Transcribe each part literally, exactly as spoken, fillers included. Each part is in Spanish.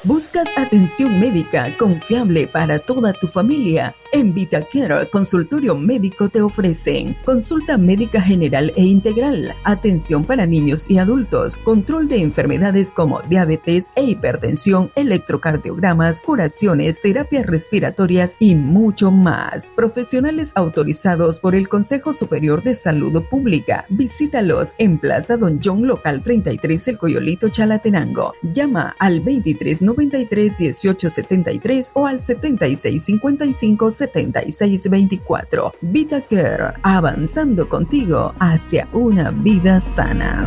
¿Buscas atención médica confiable para toda tu familia? En VitaCare Consultorio Médico te ofrecen consulta médica general e integral, atención para niños y adultos, control de enfermedades como diabetes e hipertensión, electrocardiogramas, curaciones, terapias respiratorias y mucho más. Profesionales autorizados por el Consejo Superior de Salud Pública. Visítalos en Plaza Don John, local treinta y tres, El Coyolito, Chalatenango. Llama al veintitrés noventa y tres dieciocho setenta y tres o al setenta y seis cincuenta y cinco setenta y seis veinticuatro. VitaCare, avanzando contigo hacia una vida sana.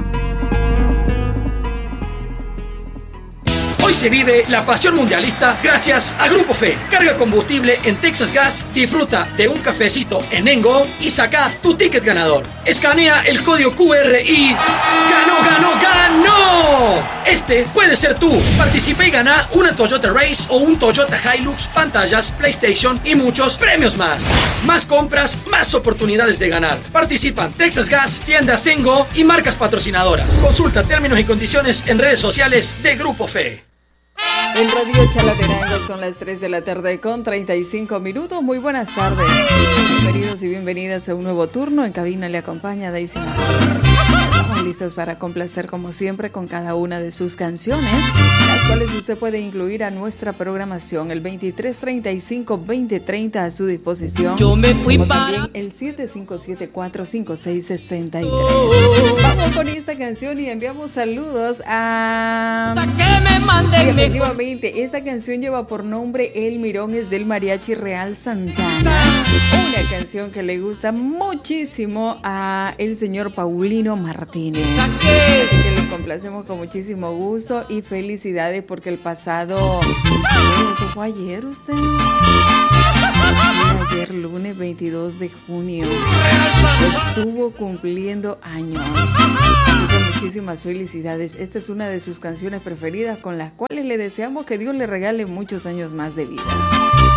Hoy se vive la pasión mundialista gracias a Grupo Fe. Carga combustible en Texas Gas, disfruta de un cafecito en Engo y saca tu ticket ganador. Escanea el código Q R y ¡ganó, ganó, ganó! Este puede ser tú. Participa y gana una Toyota Race o un Toyota Hilux, pantallas, PlayStation y muchos premios más. Más compras, más oportunidades de ganar. Participan Texas Gas, tiendas Engo y marcas patrocinadoras. Consulta términos y condiciones en redes sociales de Grupo Fe. En Radio Chalatenango son las tres de la tarde con treinta y cinco minutos. Muy buenas tardes. Bienvenidos y bienvenidas a un nuevo turno. En cabina le acompaña Daisy Martínez. Estamos listos para complacer como siempre con cada una de sus canciones, las cuales usted puede incluir a nuestra programación. El veintitrés treinta y cinco veinte treinta a su disposición. Yo me fui como para también el siete cinco siete cuatro cinco seis seis tres. Vamos con esta canción y enviamos saludos a... hasta que me manden Sí, mejor. efectivamente, esta canción lleva por nombre El Mirón, es del Mariachi Real Santana. Una canción que le gusta muchísimo a el señor Paulino Martínez. Así que le complacemos con muchísimo gusto y felicidades porque el pasado... Eso fue ayer, usted. Ayer, lunes veintidós de junio, estuvo cumpliendo años. Así que muchísimas felicidades. Esta es una de sus canciones preferidas con las cuales le deseamos que Dios le regale muchos años más de vida.